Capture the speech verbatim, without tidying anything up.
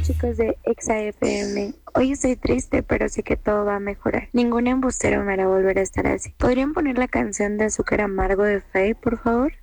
chicos de Exa F M. Hoy estoy triste, pero sé que todo va a mejorar. Ningún embustero me hará volver a estar así. ¿Podrían poner la canción de Azúcar Amargo de Faye, por favor?